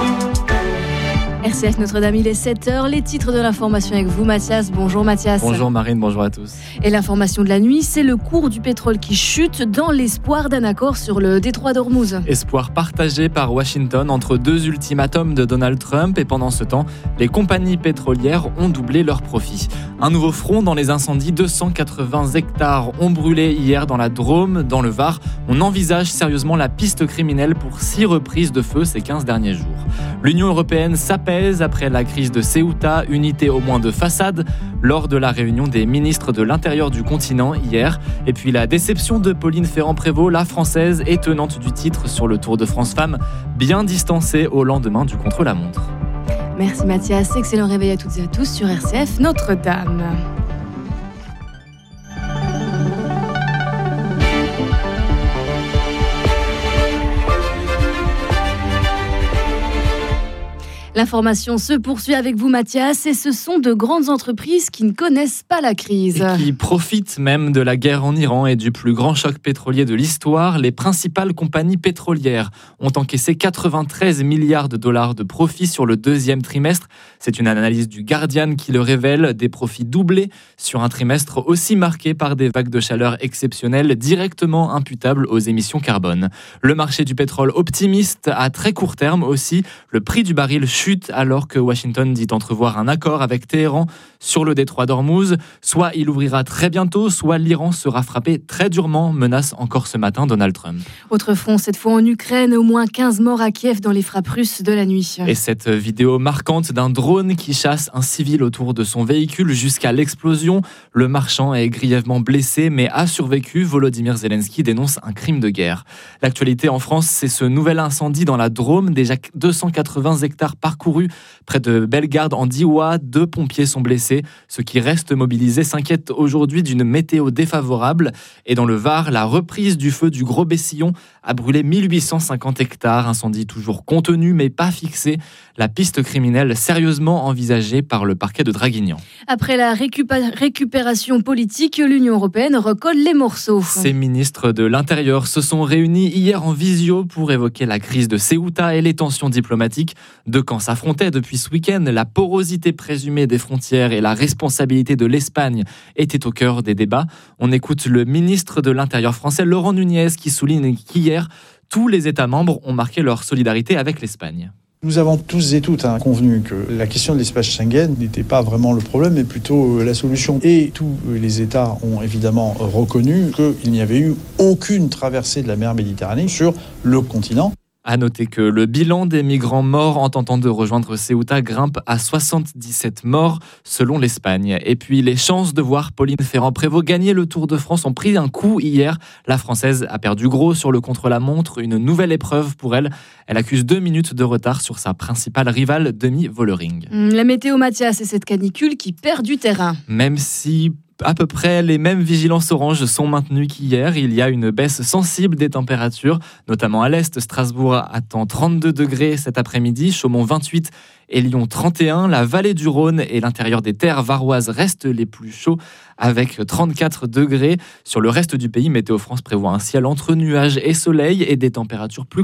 RCF Notre-Dame, il est 7h. Les titres de l'information avec vous, Mathias. Bonjour Mathias. Bonjour Marine, bonjour à tous. Et l'information de la nuit, c'est le cours du pétrole qui chute dans l'espoir d'un accord sur le détroit d'Ormuz. Espoir partagé par Washington entre deux ultimatums de Donald Trump, et pendant ce temps, les compagnies pétrolières ont doublé leurs profits. Un nouveau front dans les incendies, 280 hectares ont brûlé hier dans la Drôme, dans le Var. On envisage sérieusement la piste criminelle pour 6 reprises de feu ces 15 derniers jours. L'Union européenne s'apaise après la crise de Ceuta, unité au moins de façade, lors de la réunion des ministres de l'Intérieur du continent hier. Et puis la déception de Pauline Ferrand-Prévot, la Française et tenante du titre sur le Tour de France Femmes, bien distancée au lendemain du contre-la-montre. Merci Mathias, excellent réveil à toutes et à tous sur RCF Notre-Dame. L'information se poursuit avec vous Mathias, et ce sont de grandes entreprises qui ne connaissent pas la crise. Et qui profitent même de la guerre en Iran et du plus grand choc pétrolier de l'histoire. Les principales compagnies pétrolières ont encaissé 93 milliards de dollars de profits sur le deuxième trimestre. C'est une analyse du Guardian qui le révèle, des profits doublés sur un trimestre aussi marqué par des vagues de chaleur exceptionnelles directement imputables aux émissions carbone. Le marché du pétrole optimiste à très court terme aussi, le prix du baril chute alors que Washington dit entrevoir un accord avec Téhéran sur le détroit d'Ormuz. Soit il ouvrira très bientôt, soit l'Iran sera frappé très durement, menace encore ce matin Donald Trump. Autre front, cette fois en Ukraine, au moins 15 morts à Kiev dans les frappes russes de la nuit. Et cette vidéo marquante d'un drone qui chasse un civil autour de son véhicule jusqu'à l'explosion. Le marchand est grièvement blessé mais a survécu. Volodymyr Zelensky dénonce un crime de guerre. L'actualité en France, c'est ce nouvel incendie dans la Drôme. Déjà 280 hectares parcourus près de Bellegarde en Diois. 2 pompiers sont blessés. Ceux qui restent mobilisés s'inquiètent aujourd'hui d'une météo défavorable. Et dans le Var, la reprise du feu du Gros Bessillon a brûlé 1850 hectares. Incendie toujours contenu mais pas fixé. La piste criminelle sérieusement envisagée par le parquet de Draguignan. Après la récupération politique, l'Union européenne recolle les morceaux. Ces ministres de l'Intérieur se sont réunis hier en visio pour évoquer la crise de Ceuta et les tensions diplomatiques. Deux camps s'affrontaient depuis ce week-end. La porosité présumée des frontières et la responsabilité de l'Espagne étaient au cœur des débats. On écoute le ministre de l'Intérieur français, Laurent Nunez, qui souligne qu'hier, tous les États membres ont marqué leur solidarité avec l'Espagne. Nous avons tous et toutes convenu que la question de l'espace Schengen n'était pas vraiment le problème, mais plutôt la solution. Et tous les États ont évidemment reconnu qu'il n'y avait eu aucune traversée de la mer Méditerranée sur le continent. À noter que le bilan des migrants morts en tentant de rejoindre Ceuta grimpe à 77 morts selon l'Espagne. Et puis les chances de voir Pauline Ferrand-Prévot gagner le Tour de France ont pris un coup hier. La Française a perdu gros sur le contre-la-montre, une nouvelle épreuve pour elle. Elle accuse 2 minutes de retard sur sa principale rivale, Demi Vollering. La météo Mathias, c'est cette canicule qui perd du terrain. Même si à peu près les mêmes vigilances oranges sont maintenues qu'hier. Il y a une baisse sensible des températures, notamment à l'est. Strasbourg attend 32 degrés cet après-midi, Chaumont 28 et Lyon 31. La vallée du Rhône et l'intérieur des terres varoises restent les plus chauds avec 34 degrés. Sur le reste du pays, Météo France prévoit un ciel entre nuages et soleil et des températures plus